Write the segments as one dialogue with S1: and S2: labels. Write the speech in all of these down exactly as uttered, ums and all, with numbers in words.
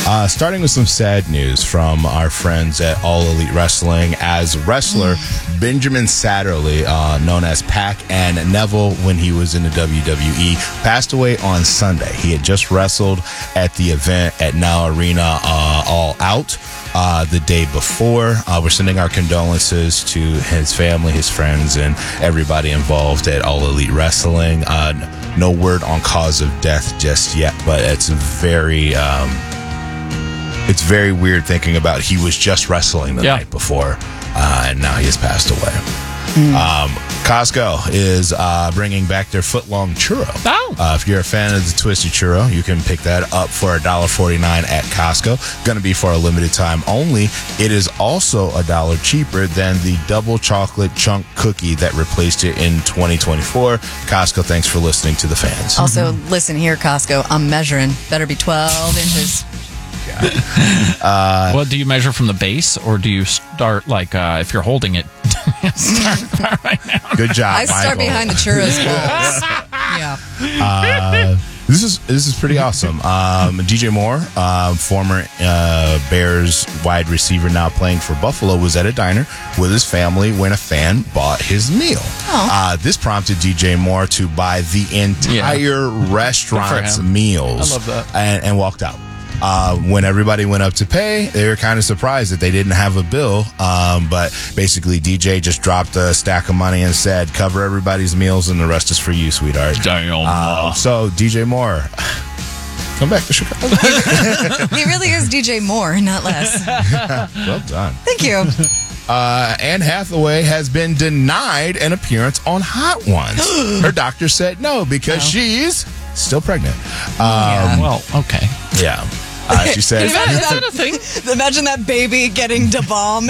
S1: Uh, starting with some sad news from our friends at All Elite Wrestling. As wrestler Benjamin Satterley, uh, known as Pac and Neville when he was in the W W E, passed away on Sunday. He had just wrestled at the event at Now Arena uh, All Out uh, the day before. Uh, we're sending our condolences to his family, his friends, and everybody involved at All Elite Wrestling. Uh, no word on cause of death just yet, but it's very... Um, It's very weird thinking about he was just wrestling the
S2: yeah.
S1: night before, uh, and now he has passed away. Mm. Um, Costco is uh, bringing back their foot-long churro.
S2: Oh.
S1: Uh, if you're a fan of the Twisted Churro, you can pick that up for one dollar forty-nine at Costco. Going to be for a limited time only. It is also a dollar cheaper than the double chocolate chunk cookie that replaced it in twenty twenty-four. Costco, thanks for listening to the fans.
S3: Also, mm-hmm. listen here, Costco. I'm measuring. Better be twelve inches.
S2: Uh, well, do you measure from the base, or do you start like uh, if you're holding it? start right now.
S1: Good job.
S3: I start
S1: Michael.
S3: behind the churros bowls. yeah.
S1: Uh, this is this is pretty awesome. Um, D J Moore, uh, former uh, Bears wide receiver, now playing for Buffalo, was at a diner with his family when a fan bought his meal.
S3: Oh.
S1: Uh, this prompted D J Moore to buy the entire
S2: yeah.
S1: restaurant's meals.
S2: I love that.
S1: And, and walked out. Uh, when everybody went up to pay, they were kind of surprised that they didn't have a bill. Um, but basically, D J just dropped a stack of money and said, cover everybody's meals and the rest is for you, sweetheart.
S2: Damn.
S1: Um, so, D J Moore, come back to Chicago.
S3: He really is D J Moore, not less.
S1: Well done.
S3: Thank you.
S1: Uh, Anne Hathaway has been denied an appearance on Hot Ones. Her doctor said no because
S3: Oh.
S1: she's still pregnant. Um,
S3: Yeah.
S2: Well, okay.
S1: Yeah. Uh, she said,
S3: Imagine that, imagine that baby getting da bomb.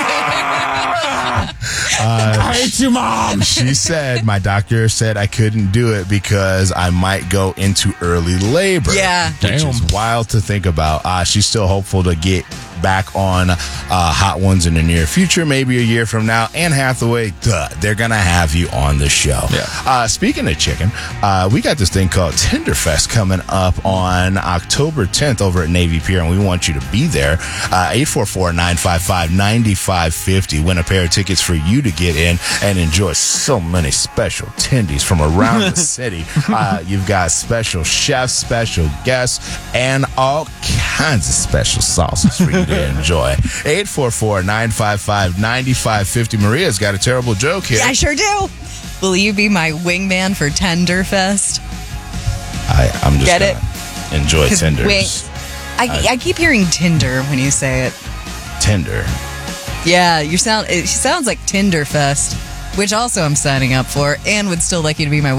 S1: I hate you, Mom. She said, my doctor said I couldn't do it because I might go into early labor.
S3: Yeah.
S1: Which
S2: Damn.
S1: is wild to think about. Uh, she's still hopeful to get back on uh, Hot Ones in the near future, maybe a year from now. Anne Hathaway, duh, they're going to have you on the show.
S2: Yeah.
S1: Uh, speaking of chicken, uh, we got this thing called Tenderfest coming up on October tenth over at Navy Pier, and we want you to be there. Uh, eight four four, nine five five, nine five five zero. Win a pair of tickets for you to get in and enjoy so many special tendies from around the city. Uh, you've got special chefs, special guests, and all kinds of special sauces for you to enjoy. eight four four, nine five five, nine five five zero. Maria's got a terrible joke here.
S3: I sure do. Will you be my wingman for Tenderfest?
S1: I, I'm just
S3: Get
S1: gonna enjoy
S3: 'Cause
S1: tenders.
S3: wait, I, I keep hearing Tinder when you say it.
S1: Tender.
S3: Yeah, you sound. It sounds like Tinderfest, which also I'm signing up for, and would still like you to be my